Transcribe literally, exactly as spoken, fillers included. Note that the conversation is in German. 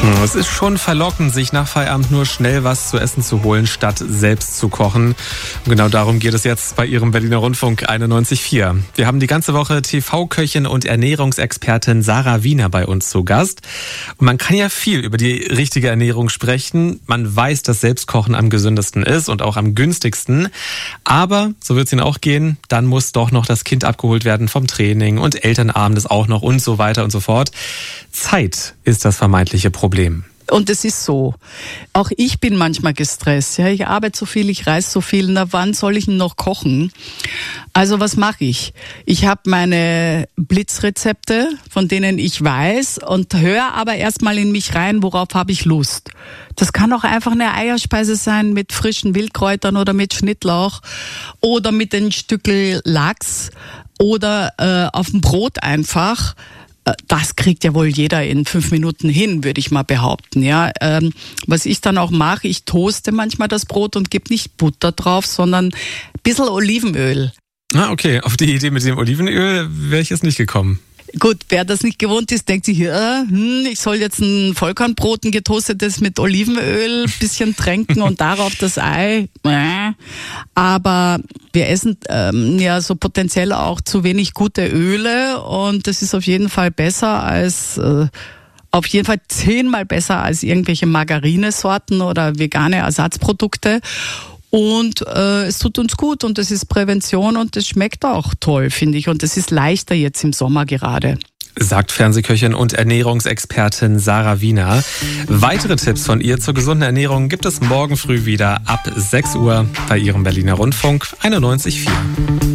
Es ist schon verlockend, sich nach Feierabend nur schnell was zu essen zu holen, statt selbst zu kochen. Und genau darum geht es jetzt bei Ihrem Berliner Rundfunk einundneunzig Komma vier. Wir haben die ganze Woche T V-Köchin und Ernährungsexpertin Sarah Wiener bei uns zu Gast. Und man kann ja viel über die richtige Ernährung sprechen. Man weiß, dass Selbstkochen am gesündesten ist und auch am günstigsten. Aber, so wird es Ihnen auch gehen, dann muss doch noch das Kind abgeholt werden vom Training und Elternabend ist auch noch und so weiter und so fort. Zeit ist das vermeintliche Problem. Und es ist so, auch ich bin manchmal gestresst. Ja, ich arbeite so viel, ich reise so viel. Na, wann soll ich denn noch kochen? Also was mache ich? Ich habe meine Blitzrezepte, von denen ich weiß und höre aber erstmal in mich rein, worauf habe ich Lust. Das kann auch einfach eine Eierspeise sein mit frischen Wildkräutern oder mit Schnittlauch oder mit ein Stückel Lachs oder äh, auf dem Brot einfach. Das kriegt ja wohl jeder in fünf Minuten hin, würde ich mal behaupten. Ja, ähm, was ich dann auch mache, ich toaste manchmal das Brot und gebe nicht Butter drauf, sondern ein bisschen Olivenöl. Ah, okay. Auf die Idee mit dem Olivenöl wäre ich jetzt nicht gekommen. Gut, wer das nicht gewohnt ist, denkt sich, ja, hm, ich soll jetzt ein Vollkornbrot, ein getoastetes mit Olivenöl, bisschen tränken und darauf das Ei. Aber wir essen ähm, ja so potenziell auch zu wenig gute Öle und das ist auf jeden Fall besser als, äh, auf jeden Fall zehnmal besser als irgendwelche Margarinesorten oder vegane Ersatzprodukte. Und äh, es tut uns gut und es ist Prävention und es schmeckt auch toll, finde ich. Und es ist leichter jetzt im Sommer gerade. Sagt Fernsehköchin und Ernährungsexpertin Sarah Wiener. Weitere Tipps von ihr zur gesunden Ernährung gibt es morgen früh wieder ab sechs Uhr bei Ihrem Berliner Rundfunk einundneunzig Komma vier.